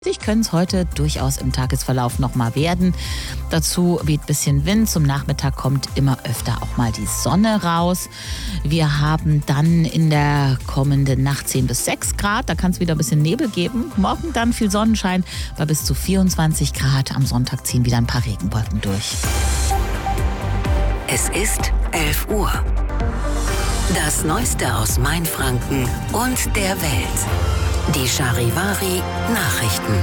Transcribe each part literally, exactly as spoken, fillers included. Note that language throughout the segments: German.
Sie können es heute durchaus im Tagesverlauf nochmal werden. Dazu weht ein bisschen Wind. Zum Nachmittag kommt immer öfter auch mal die Sonne raus. Wir haben dann in der kommenden Nacht zehn bis sechs Grad. Da kann es wieder ein bisschen Nebel geben. Morgen dann viel Sonnenschein bei bis zu vierundzwanzig Grad. Am Sonntag ziehen wieder ein paar Regenwolken durch. Es ist elf Uhr. Das Neueste aus Mainfranken und der Welt. Die Charivari Nachrichten.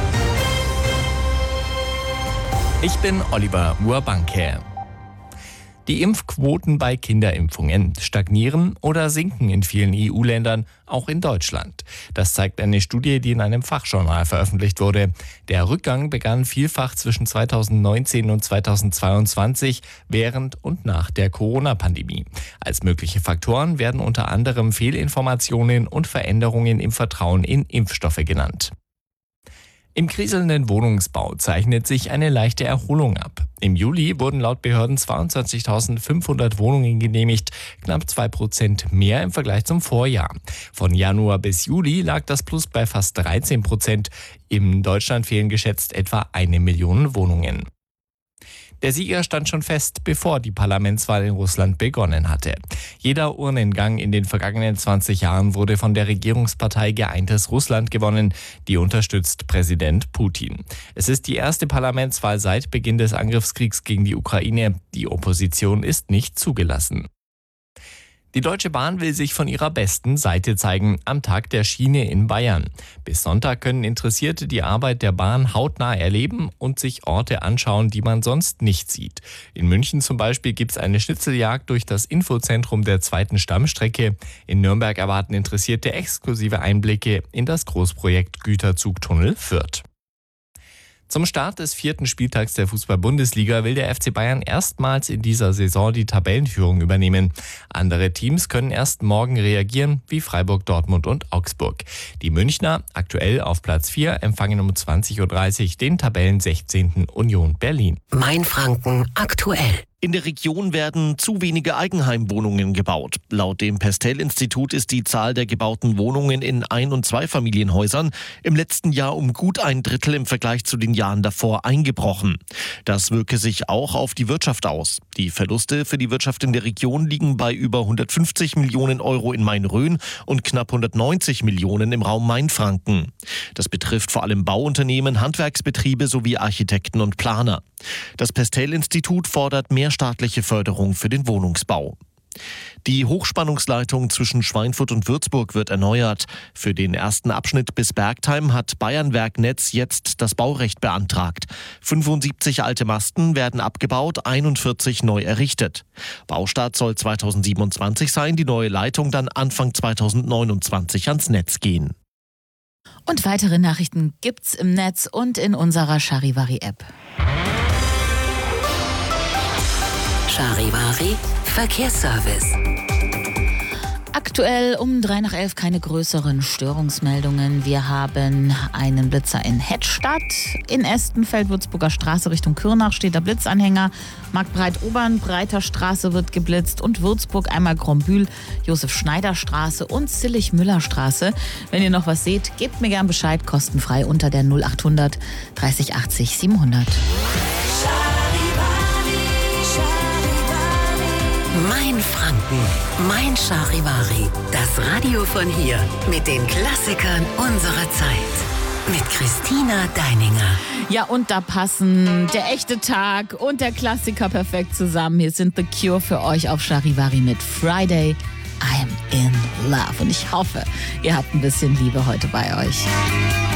Ich bin Oliver Muabanke. Die Impfquoten bei Kinderimpfungen stagnieren oder sinken in vielen E U-Ländern, auch in Deutschland. Das zeigt eine Studie, die in einem Fachjournal veröffentlicht wurde. Der Rückgang begann vielfach zwischen zweitausendneunzehn und zweitausendzweiundzwanzig, während und nach der Corona-Pandemie. Als mögliche Faktoren werden unter anderem Fehlinformationen und Veränderungen im Vertrauen in Impfstoffe genannt. Im kriselnden Wohnungsbau zeichnet sich eine leichte Erholung ab. Im Juli wurden laut Behörden zweiundzwanzigtausendfünfhundert Wohnungen genehmigt, knapp zwei Prozent mehr im Vergleich zum Vorjahr. Von Januar bis Juli lag das Plus bei fast dreizehn Prozent. In Deutschland fehlen geschätzt etwa eine Million Wohnungen. Der Sieger stand schon fest, bevor die Parlamentswahl in Russland begonnen hatte. Jeder Urnengang in den vergangenen zwanzig Jahren wurde von der Regierungspartei Geeintes Russland gewonnen. Die unterstützt Präsident Putin. Es ist die erste Parlamentswahl seit Beginn des Angriffskriegs gegen die Ukraine. Die Opposition ist nicht zugelassen. Die Deutsche Bahn will sich von ihrer besten Seite zeigen am Tag der Schiene in Bayern. Bis Sonntag können Interessierte die Arbeit der Bahn hautnah erleben und sich Orte anschauen, die man sonst nicht sieht. In München zum Beispiel gibt es eine Schnitzeljagd durch das Infozentrum der zweiten Stammstrecke. In Nürnberg erwarten Interessierte exklusive Einblicke in das Großprojekt Güterzugtunnel Fürth. Zum Start des vierten Spieltags der Fußball-Bundesliga will der F C Bayern erstmals in dieser Saison die Tabellenführung übernehmen. Andere Teams können erst morgen reagieren, wie Freiburg, Dortmund und Augsburg. Die Münchner, aktuell auf Platz vier, empfangen um zwanzig Uhr dreißig den Tabellensechzehnten Union Berlin. Mainfranken aktuell. In der Region werden zu wenige Eigenheimwohnungen gebaut. Laut dem Pestel-Institut ist die Zahl der gebauten Wohnungen in Ein- und Zweifamilienhäusern im letzten Jahr um gut ein Drittel im Vergleich zu den Jahren davor eingebrochen. Das wirke sich auch auf die Wirtschaft aus. Die Verluste für die Wirtschaft in der Region liegen bei über hundertfünfzig Millionen Euro in Main-Rhön und knapp hundertneunzig Millionen im Raum Mainfranken. Das betrifft vor allem Bauunternehmen, Handwerksbetriebe sowie Architekten und Planer. Das Pestel-Institut fordert mehr staatliche Förderung für den Wohnungsbau. Die Hochspannungsleitung zwischen Schweinfurt und Würzburg wird erneuert. Für den ersten Abschnitt bis Bergtheim hat Bayernwerk-Netz jetzt das Baurecht beantragt. fünfundsiebzig alte Masten werden abgebaut, einundvierzig neu errichtet. Baustart soll zweitausendsiebenundzwanzig sein, die neue Leitung dann Anfang zweitausendneunundzwanzig ans Netz gehen. Und weitere Nachrichten gibt's im Netz und in unserer Charivari-App. Charivari Verkehrsservice. Aktuell um drei nach elf keine größeren Störungsmeldungen. Wir haben einen Blitzer in Hettstadt. In Estenfeld, Würzburger Straße Richtung Kürnach steht der Blitzanhänger. Marktbreit-Obern, Breiter Straße wird geblitzt und Würzburg einmal Grombühl, Josef-Schneider-Straße und Zillich-Müller-Straße. Wenn ihr noch was seht, gebt mir gern Bescheid, kostenfrei unter der null achthundert dreißig achtzig siebenhundert. Mainfranken, mein Charivari. Das Radio von hier mit den Klassikern unserer Zeit. Mit Christina Deininger. Ja, und da passen der echte Tag und der Klassiker perfekt zusammen. Hier sind The Cure für euch auf Charivari mit Friday, I'm in Love. Und ich hoffe, ihr habt ein bisschen Liebe heute bei euch.